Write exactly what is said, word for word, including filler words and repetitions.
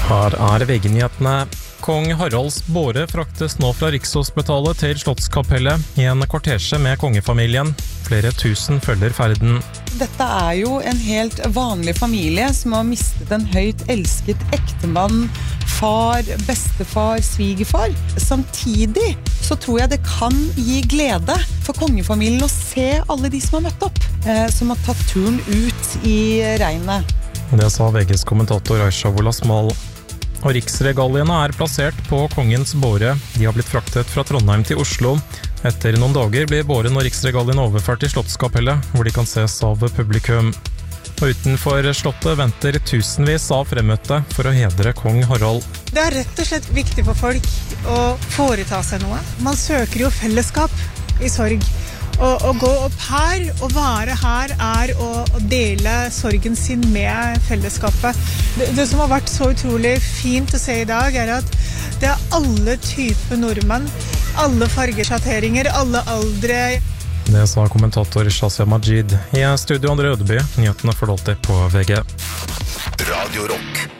Her er V G-nyhetene. Kong Haralds båre fraktes nå fra Rikshospitalet til Slottskapellet i en kortesje med kongefamilien. Flere tusen følger ferden. Dette er jo en helt vanlig familie som har mistet en høyt elsket ektemann, far, bestefar, svigerfar. Samtidig så tror jeg det kan gi glede for kongefamilien å se alle de som har møtt opp, eh, som har tatt turen ut i regnet. Det sa V G's kommentator Aisha Wolasmal. Og riksregaliene er plassert på kongens båre. De har blitt fraktet fra Trondheim til Oslo. Etter noen dager blir båren og riksregaliene overført til Slottskapellet, hvor de kan ses av publikum. Og utenfor slottet venter tusenvis av fremmøtte for å hedre kong Harald. Det er rett og slett viktig for folk å foreta seg noe. Man søker jo fellesskap i sorg. Og å gå opp her og være her er å dele sorgen sin med fellesskapet. Det, det som har vært så utrolig fint å se i dag er at det er alle typer nordmenn, alle fargesjatteringer, alle aldre. Det sa kommentator Shazia Majid. I studio Andre Ødeby, nyhetene får du alltid på V G. Radio Rock.